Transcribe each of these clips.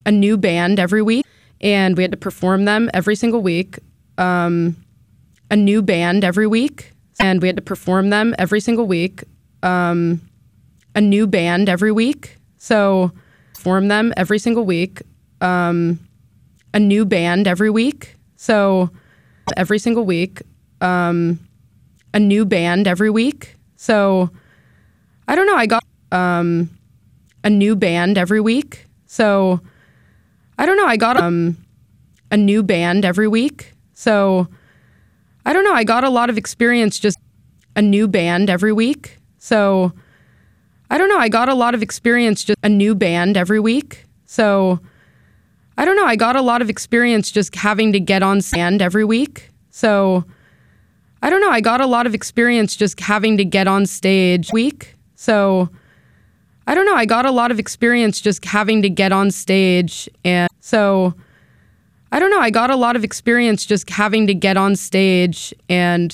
a new band every week, and we had to perform them every single week. A new band every week, and we had to perform them every single week. A new band every week, so perform them every single week. A new band every week, so every single week. A new band every week, so I don't know. I got a new band every week, so I don't know. I got a new band every week, so I don't know. I got a lot of experience just a new band every week, so I don't know. I got a lot of experience just a new band every week, so I don't know. I got a lot of experience just having to get on stand every week, so I don't know. I got a lot of experience just having to get on stage week, so I don't know. I got a lot of experience just having to get on stage, and so I don't know. I got a lot of experience just having to get on stage, and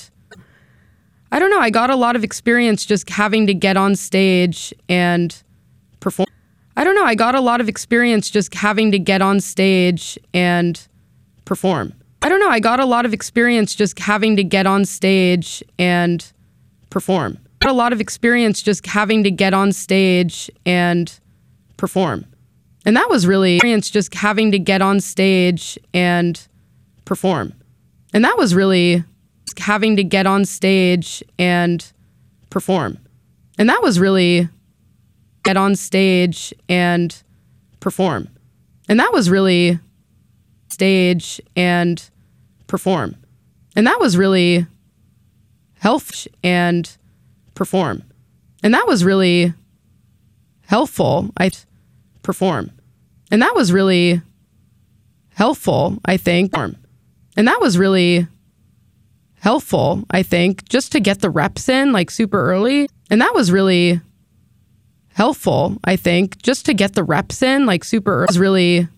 I don't know. I got a lot of experience just having to get on stage and perform. I don't know. I got a lot of experience just having to get on stage and perform. I don't know. I got a lot of experience just having to get on stage and perform. I got a lot of experience just having to get on stage and perform. And that was really experience just having to get on stage and perform. And that was really having to get on stage and perform. And that was really get on stage and perform. And that was really stage and perform. And that was really helpful and perform. And that was really helpful. I perform. And that was really helpful, I think. And that was really helpful, I think, just to get the reps in like super early. And that was really helpful, I think, just to get the reps in like super early. It was really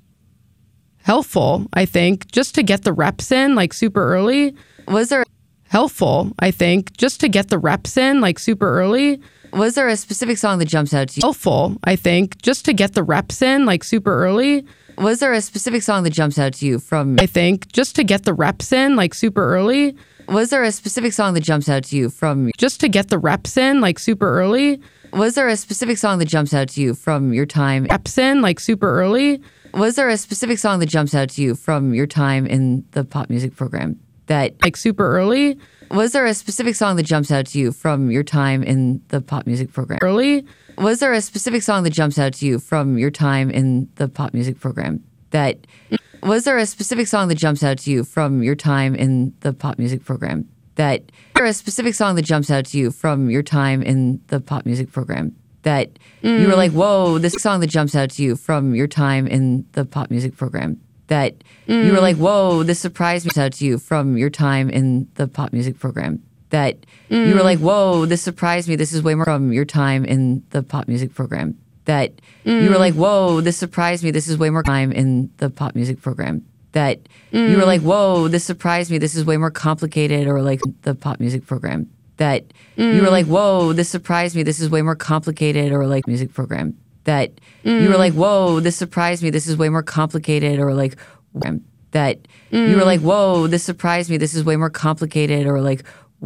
helpful, I think, just to get the reps in like super early. Was there helpful, I think, just to get the reps in like super early. Was there a specific song that jumps out to you? Helpful, I think, just to get the reps in like super early. Was there a specific song that jumps out to you from? I think, just to get the reps in like super early. Was there a specific song that jumps out to you from? Just to get the reps in like super early. Was there a specific song that jumps out to you from your time? Reps in like super early. Was there a specific song that jumps out to you from your time in the pop music program that like super early? Was there a specific song that jumps out to you from your time in the pop music program? Early? Was there a specific song that jumps out to you from your time in the pop music program that was there a specific song that jumps out to you from your time in the pop music program that was there a specific song that jumps out to you from your time in the pop music program that you were like, whoa, this song that jumps out to you from your time in the pop music program that you were like, whoa, this surprised me out to you from your time in the pop music program that you were like, whoa, this surprised me. This is way more from your time in the pop music program that you were like, whoa, this surprised me. This is way more time in the pop music program that you were like, whoa, this surprised me. This is way more complicated or like the pop music program that you were like, whoa, this surprised me. This is way more complicated or like music program that you were like, whoa, this surprised me. This is way more complicated or like that you were like, whoa, this surprised me. This is way more complicated or like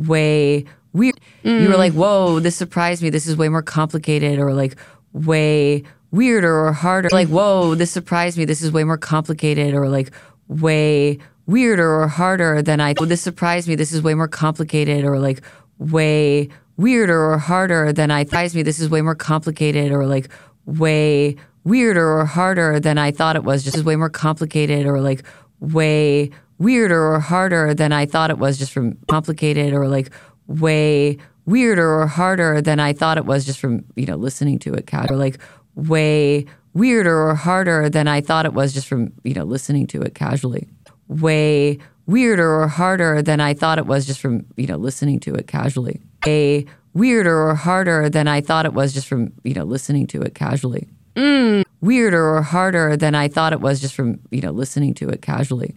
way weird. You were like, whoa, this surprised me. This is way more complicated or like way weirder or harder. Like, whoa, this surprised me. This is way more complicated or like way weirder or harder than I. This surprised me. This is way more complicated or like way weirder or harder than I. Surprised me. This is way more complicated or like way weirder or harder than I thought it was. Just is way more complicated or like way weirder or harder than I thought it was just from complicated or like way weirder or harder than I thought it was just from, you know, listening to it casually. Or like way weirder or harder than I thought it was just from, you know, listening to it casually. Way weirder or harder than I thought it was just from, you know, listening to it casually. Way weirder or harder than I thought it was just from, you know, listening to it casually. Weirder or harder than I thought it was just from, you know, listening to it casually.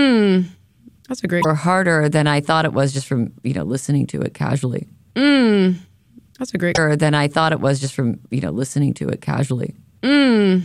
That's a great. Or harder than I thought it was just from, you know, listening to it casually. That's a great. Or than I thought it was just from, you know, listening to it casually.